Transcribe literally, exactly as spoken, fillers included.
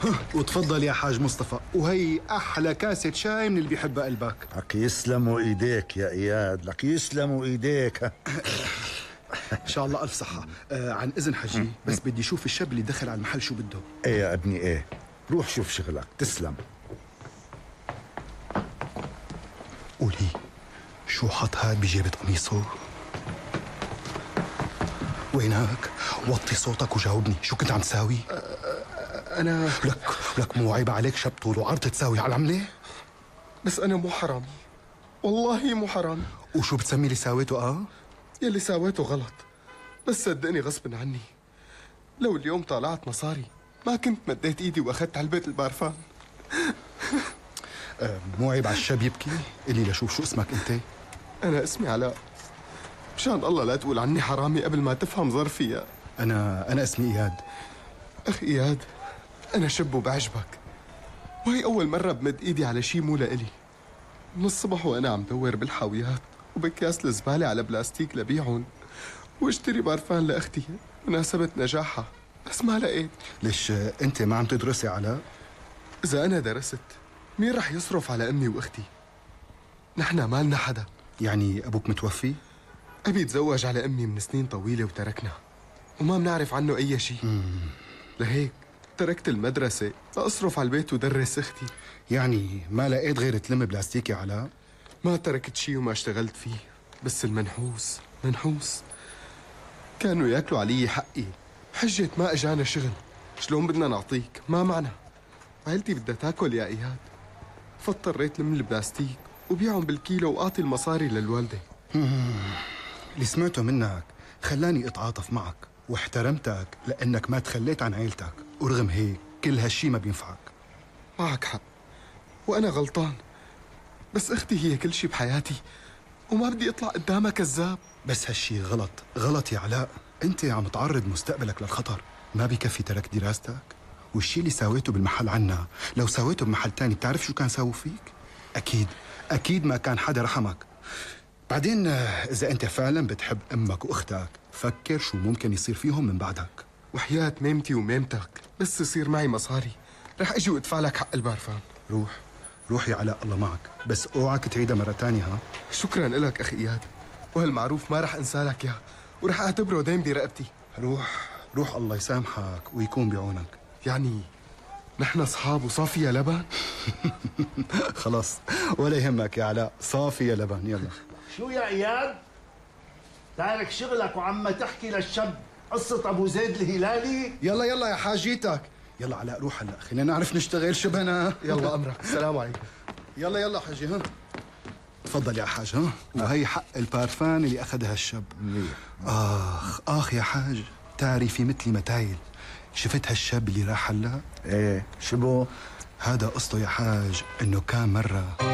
وتفضل يا حاج مصطفى، وهي أحلى كاسة شاي من اللي بيحبها قلبك. لك يسلموا ايديك يا اياد، لك يسلموا ايديك. إن شاء الله ألف صحة. آه عن إذن حجي، بس بدي أشوف الشاب اللي دخل على المحل شو بده. ايه يا ابني ايه، روح شوف شغلك. تسلم. قولي شو حط هاد بجيبة قميصه؟ وينك؟ وطي صوتك وجاوبني، شو كنت عم تساوي؟ أنا لك لك مو عيب عليك شاب طول وعرض تساوي على العملة؟ بس أنا مو حرامي، والله مو حرامي. وشو بتسمي اللي ساويته؟ اه يلي ساويته غلط، بس صدقني غصب عني. لو اليوم طالعت مصاري ما كنت مديت ايدي واخذت علبة البارفان. آه مو عيب على الشاب يبكي؟ قلي لشوف شو اسمك انت؟ أنا اسمي علاء. مشان الله لا تقول عني حرامي قبل ما تفهم ظرفي يا انا انا اسمي اياد. أخي إياد، أنا شب وبعجبك، وهي أول مرة بمد إيدي على شي مو لإلي. من الصبح وأنا عم دور بالحاويات وبكياس الزبالة على بلاستيك لبيعهم واشتري بارفان لأختي مناسبة نجاحها، بس ما لقيت. ليش آه انت ما عم تدرسي علاء؟ إذا أنا درست مين رح يصرف على أمي وأختي؟ نحن مالنا حدا. يعني ابوك متوفي؟ أبي تزوج على أمي من سنين طويلة وتركنا وما بنعرف عنه أي شيء. لهيك تركت المدرسة لأصرف على البيت ودرس أختي. يعني ما لقيت غير تلم بلاستيك يا علاء؟ ما تركت شيء وما اشتغلت فيه، بس المنحوس منحوس. كانوا ياكلوا علي حقي حجة ما اجانا شغل. شلون بدنا نعطيك؟ ما معنا. عيلتي بدها تاكل يا اياد، فاضطريت لم البلاستيك وبيعهم بالكيلو واعطي المصاري للوالدة. اللي سمعته منك خلاني اتعاطف معك واحترمتك لانك ما تخليت عن عيلتك، ورغم هيك كل هالشي ما بينفعك. معك حق وانا غلطان، بس اختي هي كل شي بحياتي وما بدي اطلع قدامها كذاب. بس هالشي غلط، غلط يا علاء. انت عم تعرض مستقبلك للخطر. ما بكفي ترك دراستك؟ والشي اللي ساويته بالمحل عنا لو ساويته بمحل تاني بتعرف شو كان ساووا فيك؟ اكيد اكيد ما كان حدا رحمك. بعدين اذا انت فعلا بتحب امك واختك فكر شو ممكن يصير فيهم من بعدك. وحياة ميمتي وميمتك بس يصير معي مصاري رح اجي وادفع لك حق البارفان. روح روح يا علاء، الله معك، بس اوعك تعيدها مرة تانية. ها شكرا لك اخي اياد، وهالمعروف ما رح انسى لك اياه ورح اعتبره دين برقبتي. روح روح، الله يسامحك ويكون بعونك. يعني نحن اصحاب وصافي يا لبن؟ خلاص ولا يهمك يا علاء، صافي يا لبن. يلا. شو يا اياد؟ تارك شغلك وعم تحكي للشاب قصة ابو زيد الهلالي؟ يلا يلا يا حاجيتك. يلا علاء روح هلا، خلينا نعرف نشتغل شبنا. يلا امرك. السلام عليكم. يلا يلا حاجي. ها تفضل يا حاج. ها وهي حق البارفان اللي اخذها الشاب. اخ اخ يا حاج، تعرفي مثلي متايل. شفت هالشاب اللي راح هلا؟ ايه شبو؟ هذا قصته يا حاج انه كان مره